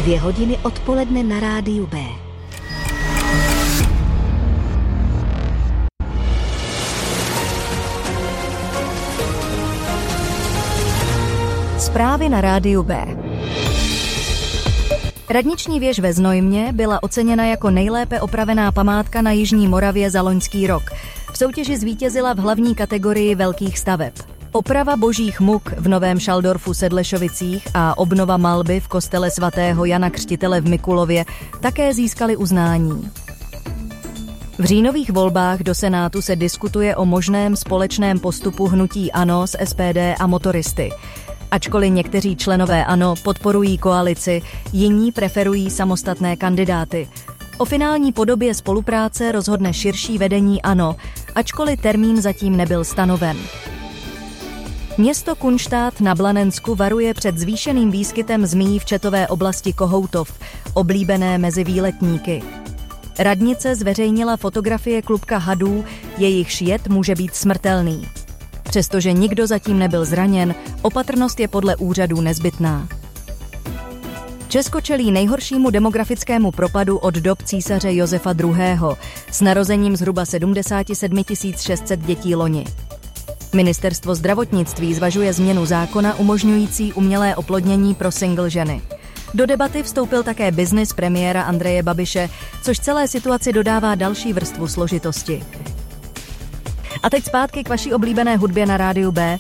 2 hodiny odpoledne na rádiu B. Zprávy na rádiu B. Radniční věž ve Znojmě byla oceněna jako nejlépe opravená památka na Jižní Moravě za loňský rok. V soutěži zvítězila v hlavní kategorii velkých staveb. Oprava božích muk v Novém Šaldorfu Sedlešovicích a obnova malby v kostele svatého Jana Křtitele v Mikulově také získaly uznání. V říjnových volbách do Senátu se diskutuje o možném společném postupu hnutí ANO s SPD a motoristy. Ačkoliv někteří členové ANO podporují koalici, jiní preferují samostatné kandidáty. O finální podobě spolupráce rozhodne širší vedení ANO, ačkoliv termín zatím nebyl stanoven. Město Kunštát na Blanensku varuje před zvýšeným výskytem zmí v četové oblasti Kohoutov, oblíbené mezi výletníky. Radnice zveřejnila fotografie klubka hadů, jejichž jed může být smrtelný. Přestože nikdo zatím nebyl zraněn, opatrnost je podle úřadů nezbytná. Česko čelí nejhoršímu demografickému propadu od dob císaře Josefa II. S narozením zhruba 77 600 dětí loni. Ministerstvo zdravotnictví zvažuje změnu zákona umožňující umělé oplodnění pro single ženy. Do debaty vstoupil také biznis premiéra Andreje Babiše, což celé situaci dodává další vrstvu složitosti. A teď zpátky k vaší oblíbené hudbě na rádiu B.